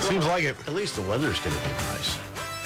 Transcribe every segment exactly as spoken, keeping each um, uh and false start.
Seems like it. At least the weather's going to be nice.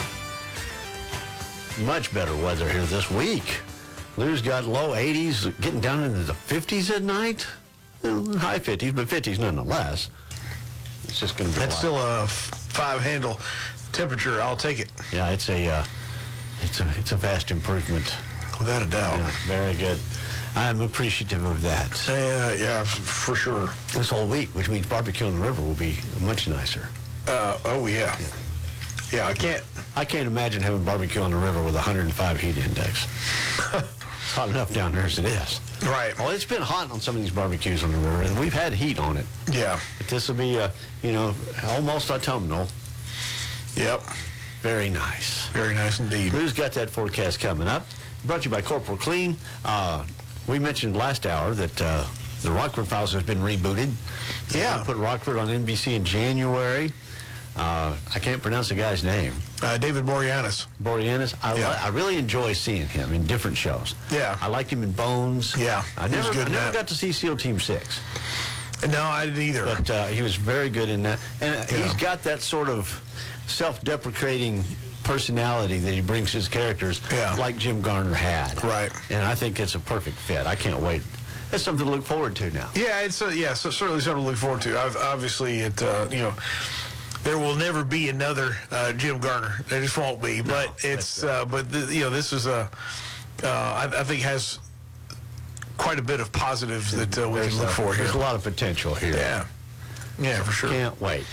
Much better weather here this week. Lou's got low eighties, getting down into the fifties at night. Well, high fifties, but fifties nonetheless. It's just going to be. That's still a five-handle temperature. I'll take it. Yeah, it's a, uh, it's a, it's a vast improvement. Without a doubt. Yeah, very good. I'm appreciative of that. Uh, yeah, for sure. This whole week, which means barbecue on the river will be much nicer. Uh, oh, yeah. yeah. Yeah, I can't. I can't imagine having barbecue on the river with one hundred five heat index. It's hot enough down there as it is. Right. Well, it's been hot on some of these barbecues on the river, and we've had heat on it. Yeah. But this will be, uh, you know, almost autumnal. Yep. Very nice. Very nice indeed. Lou's got that forecast coming up. Brought to you by Corporal Clean. Uh, we mentioned last hour that uh, the Rockford Files has been rebooted. Yeah. We put Rockford on N B C in January. Uh, I can't pronounce the guy's name. Uh, David Boreanaz. Boreanaz. I, yeah. li- I really enjoy seeing him in different shows. Yeah. I liked him in Bones. Yeah. I never, good I never that. got to see SEAL Team six. No, I didn't either. But uh, he was very good in that. And uh, yeah. he's got that sort of self-deprecating personality that he brings his characters, yeah. like Jim Garner had. Right. And I think it's a perfect fit. I can't wait. That's something to look forward to now. Yeah, it's uh, yeah, so certainly something to look forward to. I've, obviously, it uh, you know, there will never be another uh, Jim Garner. There just won't be. No, but it's uh, but the, you know, this is a uh, I, I think has quite a bit of positives that uh, we there's can look a, for here. There's a lot of potential here. Yeah. Yeah, so for sure. Can't wait.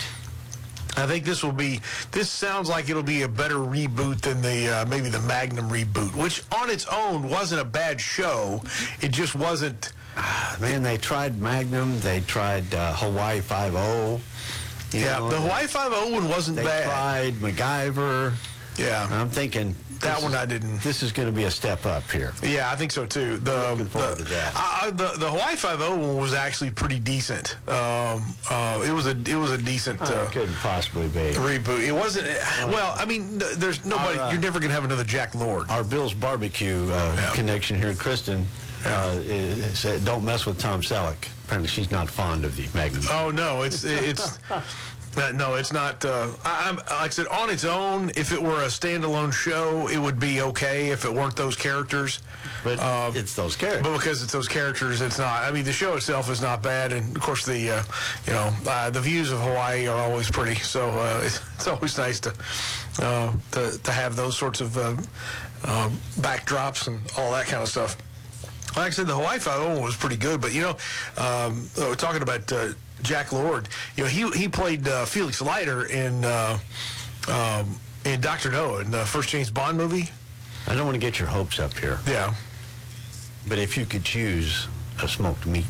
I think this will be, this sounds like it'll be a better reboot than the, uh, maybe the Magnum reboot, which on its own wasn't a bad show. It just wasn't. Ah, man, they tried Magnum. They tried uh, Hawaii Five-O. Yeah, know, the Hawaii Five-O one wasn't they bad. They tried MacGyver. Yeah. I'm thinking. That one is, I didn't. This is going to be a step up here. Yeah, I think so too. The Looking forward the, to that. I, I, the the Hawaii Five-O one was actually pretty decent. Um, uh, it was a it was a decent Oh, uh, it couldn't possibly be. reboot. It wasn't. Well, I mean, there's nobody. Our, uh, you're never gonna have another Jack Lord. Our Bill's Barbecue uh, Yeah. connection here, Kristen, Yeah. uh, is, said, don't mess with Tom Selleck. Apparently she's not fond of the Magnum. Oh no, it's it's. Uh, no, it's not. Uh, I, I'm like I said, on its own, if it were a standalone show, it would be okay if it weren't those characters. But uh, it's those characters. But because it's those characters, it's not. I mean, the show itself is not bad, and of course, the uh, you know uh, the views of Hawaii are always pretty. So uh, it's, it's always nice to uh, to to have those sorts of uh, uh, backdrops and all that kind of stuff. Like I said, the Hawaii Five-O was pretty good, but you know, um, we're talking about uh, Jack Lord. You know, he he played uh, Felix Leiter in uh, um, in Doctor No in the first James Bond movie. I don't want to get your hopes up here, Yeah. but if you could choose a smoked meat.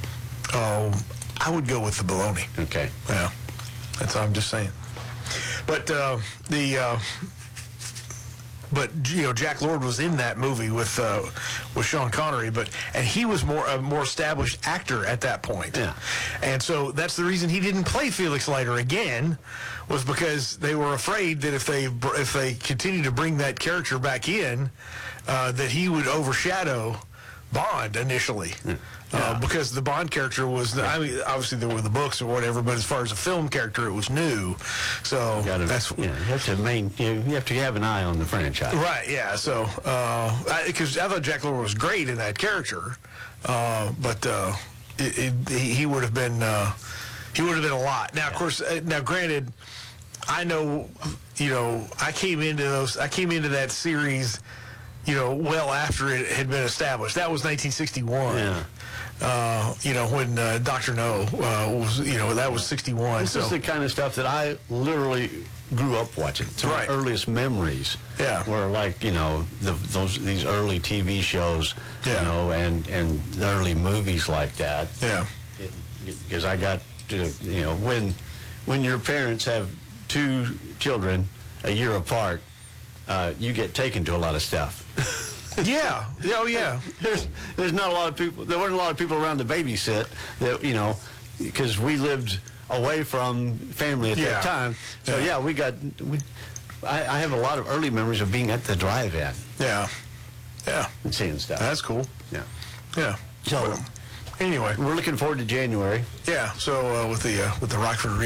Oh, I would go with the bologna. Okay. Yeah, that's all I'm just saying. But uh, the uh, but you know Jack Lord was in that movie with uh, with Sean Connery, but and he was more a more established actor at that point. Yeah. And so that's the reason he didn't play Felix Leiter again, was because they were afraid that if they if they continued to bring that character back in, uh, that he would overshadow Bond initially. Yeah. Uh, because the Bond character was, I mean, obviously there were the books or whatever, but as far as a film character, it was new. So Gotta, that's yeah, you have to main, you, you have to have an eye on the franchise. right. Yeah. So because uh, I, I thought Jack Lord was great in that character, uh, but uh, it, it, he, he would have been uh, he would have been a lot. Now, of course, uh, now granted, I know, you know, I came into those, I came into that series, you know, well after it had been established. That was nineteen sixty-one. Yeah. Uh, you know, when uh, Doctor No uh, was, you know, that was sixty-one. This so. is the kind of stuff that I literally grew up watching. Some Right. of my earliest memories Yeah. were like, you know, the, those these early T V shows, Yeah. you know, and, and the early movies like that. Yeah. Because I got to, you know, when when your parents have two children a year apart, uh, you get taken to a lot of stuff. Yeah. Oh, yeah. There's there's not a lot of people. There weren't a lot of people around to babysit. That you know, because we lived away from family at Yeah. that time. So Yeah. yeah, we got. We, I, I have a lot of early memories of being at the drive-in Yeah. Yeah. and seeing stuff. That's cool. Yeah. Yeah. So Anyway, we're looking forward to January. yeah. So uh, with the uh, with the Rockford